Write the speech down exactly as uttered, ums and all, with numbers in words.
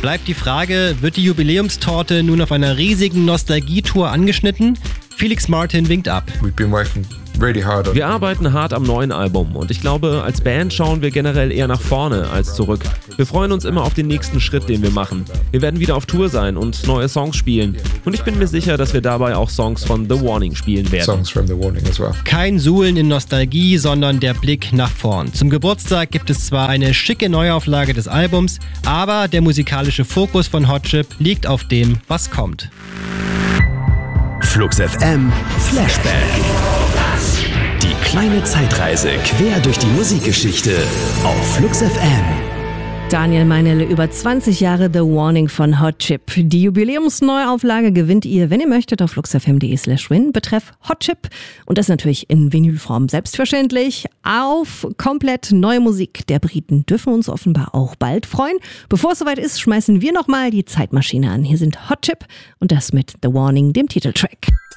Bleibt die Frage, wird die Jubiläumstorte nun auf einer riesigen Nostalgietour angeschnitten? Felix Martin winkt ab. We've been working really hard on. Wir arbeiten hart am neuen Album und ich glaube, als Band schauen wir generell eher nach vorne als zurück. Wir freuen uns immer auf den nächsten Schritt, den wir machen. Wir werden wieder auf Tour sein und neue Songs spielen. Und ich bin mir sicher, dass wir dabei auch Songs von The Warning spielen werden. Songs from The Warning as well. Kein Suhlen in Nostalgie, sondern der Blick nach vorn. Zum Geburtstag gibt es zwar eine schicke Neuauflage des Albums, aber der musikalische Fokus von Hot Chip liegt auf dem, was kommt. Flux F M Flashback. Die kleine Zeitreise quer durch die Musikgeschichte auf Flux F M. Daniel Meinele, über zwanzig Jahre The Warning von Hot Chip. Die Jubiläumsneuauflage gewinnt ihr, wenn ihr möchtet, auf fluxfm.de slash win. Betreff Hot Chip. Und das natürlich in Vinylform. Selbstverständlich auf komplett neue Musik der Briten. Dürfen wir uns offenbar auch bald freuen. Bevor es soweit ist, schmeißen wir nochmal die Zeitmaschine an. Hier sind Hot Chip und das mit The Warning, dem Titeltrack.